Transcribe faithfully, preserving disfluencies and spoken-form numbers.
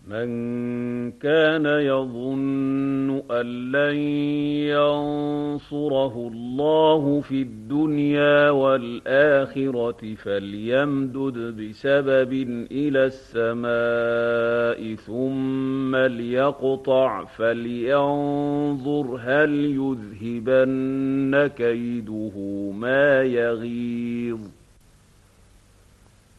مَن كَانَ يَظُنُّ أَن لَّن يَنصُرَهُ اللَّهُ فِي الدُّنْيَا وَالْآخِرَةِ فَلْيَمْدُدْ بِسَبَبٍ إِلَى السَّمَاءِ ثُمَّ لْيَقْطَعْ فَلْيَنظُرْ هَلْ يُذْهِبَنَّ كَيْدُهُ مَا يَغِيظُ